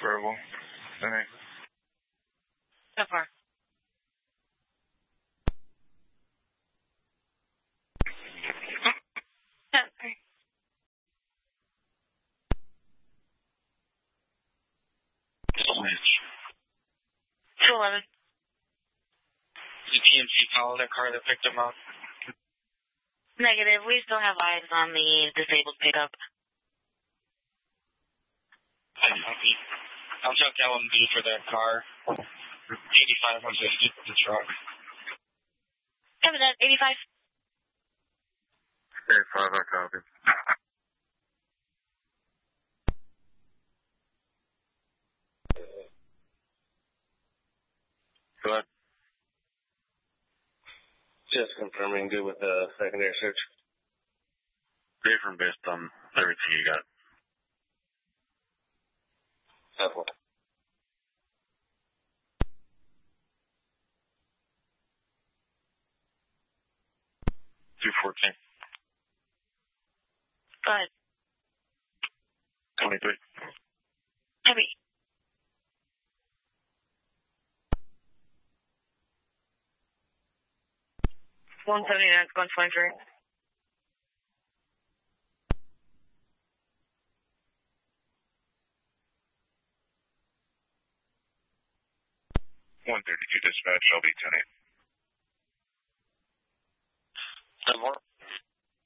Verbal. Any. So far. Switch. 211. The TMC call that car that picked him up. Negative. We still have eyes on the disabled pickup. I'll check LMB for that car. 85 once they get the truck. Copy that. 85. 85, I copy. Go ahead. Just confirming, good with the secondary search. Different based on everything you got. Helpful. $214. Go ahead. 23. Copy. $179 going 23. $132 dispatch, I'll be 10-8. 10 more.